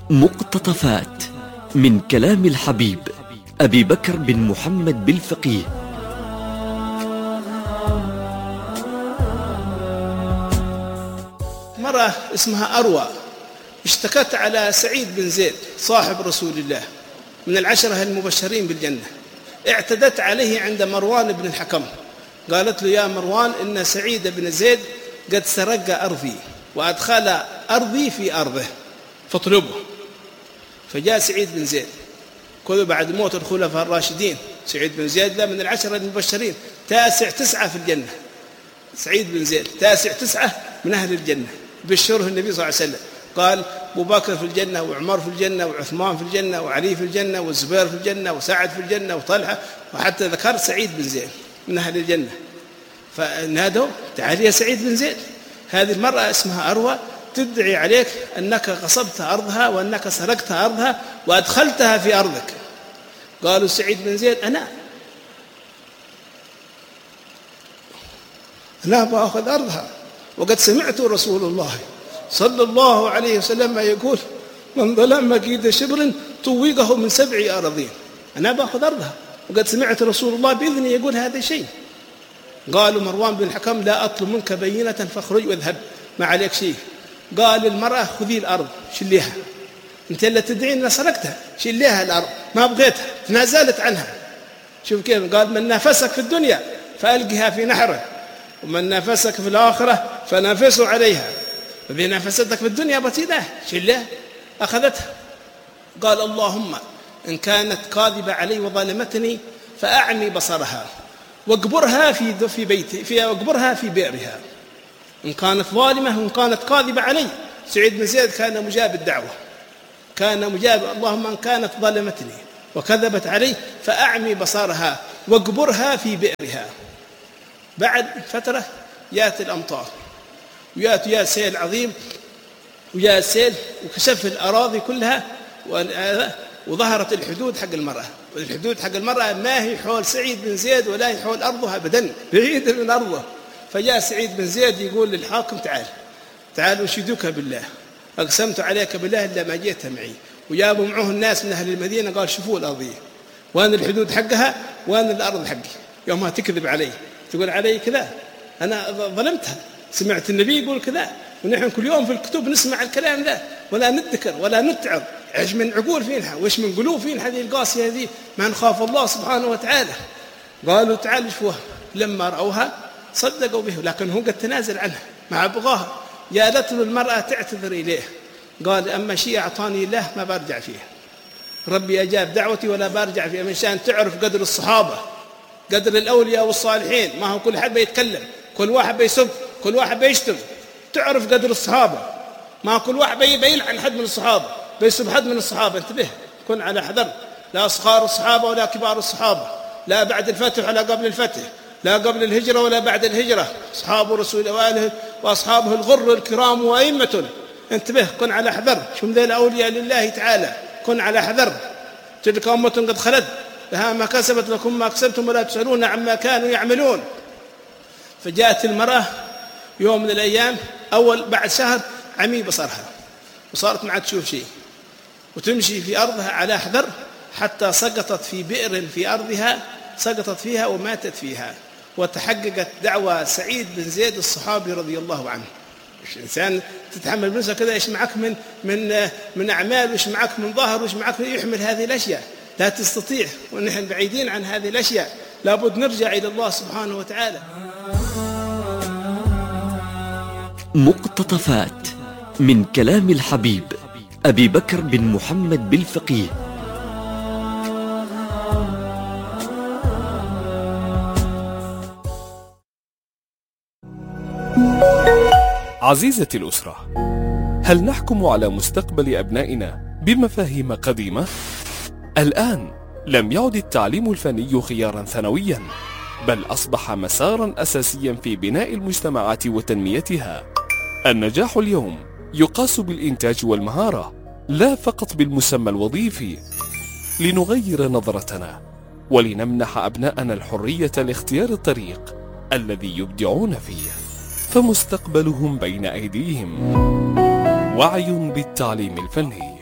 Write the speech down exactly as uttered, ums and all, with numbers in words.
مقتطفات من كلام الحبيب أبي بكر بن محمد بالفقيه. مرة اسمها أروى اشتكت على سعيد بن زيد صاحب رسول الله من العشرة المبشرين بالجنة. اعتدت عليه عند مروان بن الحكم، قالت له: يا مروان، إن سعيد بن زيد قد سرق أرضي وأدخل أرضي في أرضه فاطلبه. فجاء سعيد بن زيد كله بعد موت الخلفاء الراشدين. سعيد بن زيد لا من العشرة المبشرين، تاسع تسعة في الجنة. سعيد بن زيد تاسع تسعة من أهل الجنة، بشره النبي صلى الله عليه وسلم، قال: أبو بكر في الجنة، وعمر في الجنة، وعثمان في الجنة، وعلي في الجنة، والزبير في الجنة، وسعد في الجنة، وطلحة، وحتى ذكر سعيد بن زيد من أهل الجنة. فنادوا: تعال يا سعيد بن زيد، هذه المرأة اسمها أروى تدعي عليك أنك غصبت أرضها وأنك سرقت أرضها وأدخلتها في أرضك. قالوا سعيد بن زيد: أنا أنا بأخذ أرضها، وقد سمعت رسول الله صلى الله عليه وسلم يقول: من ظلم مكيد شبر طوقه من سبع أراضين. أنا بأخذ أرضها، وقد سمعت رسول الله بإذنه يقول هذا الشيء. قالوا مروان بن الحكم: لا أطلب منك بينة فاخرج واذهب، ما عليك شيء. قال المرأة: خذي الأرض شليها، أنت اللي تدعين أن سرقتها، شليها الأرض، ما بغيتها، تنازلت عنها. شوف كيف قال: من نافسك في الدنيا فألقها في نحره، ومن نافسك في الآخرة فنافسه عليها. فذي نافستك في الدنيا بتيده شليها، أخذتها. قال: اللهم إن كانت كاذبة علي وظلمتني فأعمي بصرها واقبرها في في بيتي في واقبرها في بئرها. إن كانت ظالمة وإن كانت كاذبة علي. سعيد بن زيد كان مجاب الدعوة، كان مجاب: اللهم إن كانت ظلمتني وكذبت علي فأعمي بصرها واقبرها في بئرها. بعد فترة يأتي الأمطار، ويأتي يا سيل عظيم، ويا سيل وكشف الأراضي كلها، وظهرت الحدود حق المرأة. والحدود حق المرأة ما هي حول سعيد بن زيد ولا هي حول أرضها أبدا، بعيدة من أرضه. فجاء سعيد بن زيد يقول للحاكم: تعال تعال أشهدك بالله، أقسمت عليك بالله إلا ما جئت معي. وجابوا معه الناس من أهل المدينة، قال: شوفوا الأرضية وين الحدود حقها وين الأرض حقي. يومها تكذب علي، تقول علي كذا، أنا ظلمتها، سمعت النبي يقول كذا، ونحن كل يوم في الكتب نسمع الكلام ذا ولا نذكر ولا نتعظ. ايش من عقول فينها وايش من قلوب فين هذه القاسية هذه، ما نخاف الله سبحانه وتعالى. قالوا: تعال شوفوها. لما رأوها صدقوا به، لكن هو قد تنازل عنها ما أبغاها. جاءت له المرأة تعتذر إليه، قال: أما شيء أعطاني الله ما برجع فيه، ربي أجاب دعوتي ولا برجع فيه. من شان تعرف قدر الصحابة، قدر الأولياء والصالحين، ما هو كل حد بيتكلم، كل واحد بيسب، كل واحد بيشتم. تعرف قدر الصحابة، ما كل واحد بيلعن حد من الصحابة، بيسب حد من الصحابة. انتبه، كن على حذر، لا صغار الصحابة ولا كبار الصحابة، لا بعد الفتح ولا قبل الفتح، لا قبل الهجرة ولا بعد الهجرة، أصحاب رسول الله وأصحابه الغر الكرام وأئمة. انتبه، كن على حذر. شو ذي الأولياء لله تعالى، كن على حذر. تلك أمة قد خلت لها ما كسبت لكم ما كسبتم ولا تسألون عما كانوا يعملون. فجاءت المرأة يوم من الأيام، أول بعد شهر عمي بصرها، وصارت ما عاد تشوف شيء، وتمشي في أرضها على حذر، حتى سقطت في بئر في أرضها، سقطت فيها وماتت فيها. وتحققت دعوى سعيد بن زيد الصحابي رضي الله عنه. إنسان تتحمل بنفسه كذا، إيش معك من من من أعمال، وإيش معك من ظهر، وإيش معك يحمل هذه الأشياء، لا تستطيع. ونحن بعيدين عن هذه الأشياء، لابد نرجع إلى الله سبحانه وتعالى. مقتطفات من كلام الحبيب أبي بكر بن محمد بالفقيه. عزيزتي الأسرة، هل نحكم على مستقبل أبنائنا بمفاهيم قديمة؟ الآن لم يعد التعليم الفني خيارا ثانويا، بل أصبح مسارا أساسيا في بناء المجتمعات وتنميتها. النجاح اليوم يقاس بالإنتاج والمهارة، لا فقط بالمسمى الوظيفي. لنغير نظرتنا ولنمنح أبناءنا الحرية لاختيار الطريق الذي يبدعون فيه، فمستقبلهم بين أيديهم. وعي بالتعليم الفني.